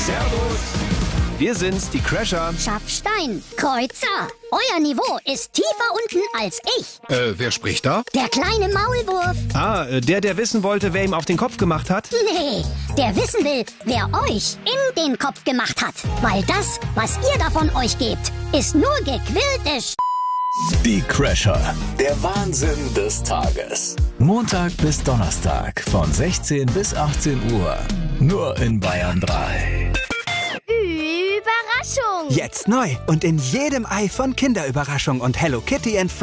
Servus. Wir sind's, die Crasher. Schaffstein, Kreuzer, euer Niveau ist tiefer unten als ich. Wer spricht da? Der kleine Maulwurf. Der wissen wollte, wer ihm auf den Kopf gemacht hat? Nee, der wissen will, wer euch in den Kopf gemacht hat. Weil das, was ihr davon euch gebt, ist nur gequillte Die Crasher. Der Wahnsinn des Tages. Montag bis Donnerstag von 16 bis 18 Uhr. Nur in Bayern 3. Überraschung! Jetzt neu und in jedem Ei von Kinderüberraschung und Hello Kitty and Friends.